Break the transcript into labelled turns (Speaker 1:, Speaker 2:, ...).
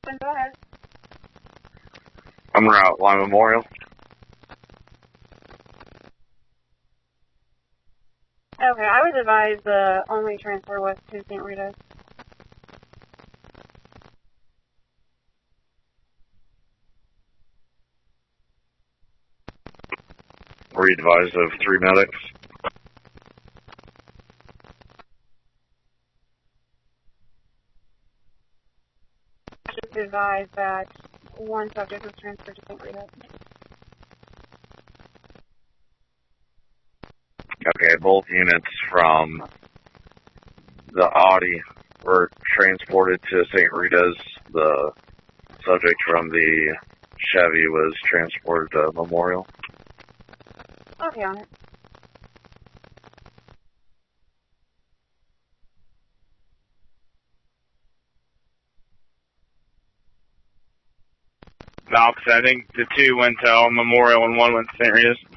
Speaker 1: 10, go ahead.
Speaker 2: I'm Route Line Memorial.
Speaker 1: Okay, I would advise the only transfer was to St. Rita's.
Speaker 2: Were you advised of 3 medics?
Speaker 1: Just advise that one subject was transferred to St. Rita's.
Speaker 2: Okay, both units from the Audi were transported to St. Rita's. The subject from the Chevy was transported to Memorial.
Speaker 1: Okay, on it.
Speaker 3: Valks, I think the 2 went to Memorial and 1 went to St. Rita's.